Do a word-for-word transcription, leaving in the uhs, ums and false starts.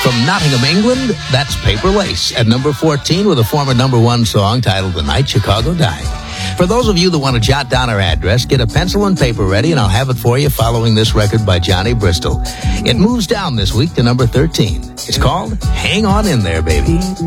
From Nottingham, England, that's Paper Lace. At number fourteen with a former number one song titled The Night Chicago Died. For those of you that want to jot down our address, get a pencil and paper ready, and I'll have it for you following this record by Johnny Bristol. It moves down this week to number thirteen. It's called Hang On In There, Baby.